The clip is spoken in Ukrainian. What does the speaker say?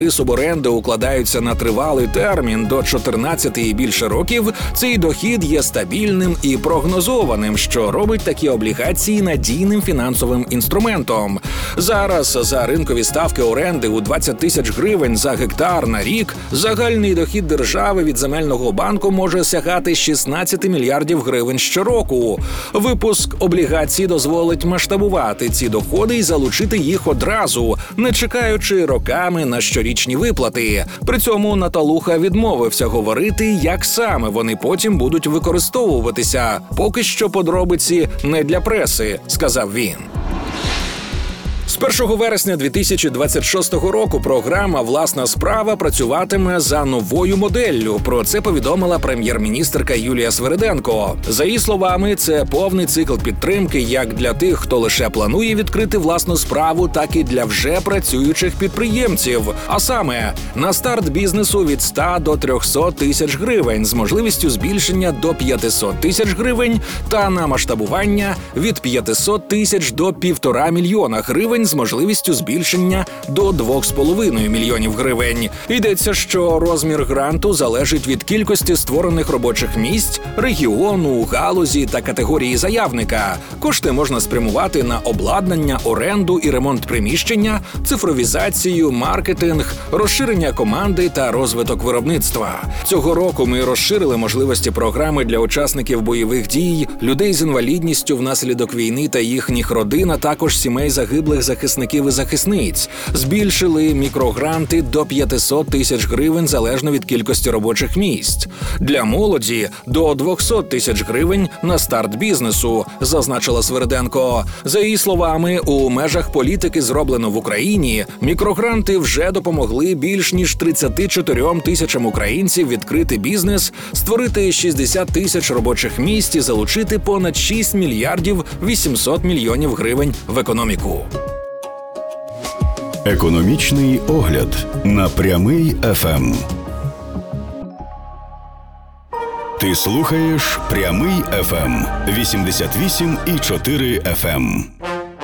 суборенди укладаються на тривалий термін до 14 і більше років, цей дохід є стабільним і прогнозованим, що робить такі облігації надійним фінансовим інструментом. Зараз за ринкові ставки оренди у 20 тисяч гривень за гектар на рік загальний дохід держави від земельного банку може сягати 16 мільярдів гривень щороку. Випуск облігацій дозволить масштабувати ці доходи і залучити їх одразу, не чекаючи роками на щорічні виплати. При цьому Наталуха відмовився говорити, як саме вони потім будуть використовуватися. Поки що подробиці не для преси, сказав він. З 1 вересня 2026 року програма «Власна справа» працюватиме за новою моделлю. Про це повідомила прем'єр-міністерка Юлія Свериденко. За її словами, це повний цикл підтримки як для тих, хто лише планує відкрити власну справу, так і для вже працюючих підприємців. А саме, на старт бізнесу від 100 до 300 тисяч гривень з можливістю збільшення до 500 тисяч гривень та на масштабування від 500 тисяч до 1,5 мільйона гривень з можливістю збільшення до 2,5 мільйонів гривень. Йдеться, що розмір гранту залежить від кількості створених робочих місць, регіону, галузі та категорії заявника. Кошти можна спрямувати на обладнання, оренду і ремонт приміщення, цифровізацію, маркетинг, розширення команди та розвиток виробництва. Цього року ми розширили можливості програми для учасників бойових дій, людей з інвалідністю внаслідок війни та їхніх родин, а також сімей загиблих захисників і захисниць. Збільшили мікрогранти до 500 тисяч гривень залежно від кількості робочих місць. Для молоді – до 200 тисяч гривень на старт бізнесу, зазначила Свериденко. За її словами, у межах політики «Зроблено в Україні» мікрогранти вже допомогли більш ніж 34 тисячам українців відкрити бізнес, створити 60 тисяч робочих місць і залучити понад 6 мільярдів 800 мільйонів гривень в економіку. Економічний огляд на Прямий ФМ. Ти слухаєш Прямий ФМ 88,4 FM.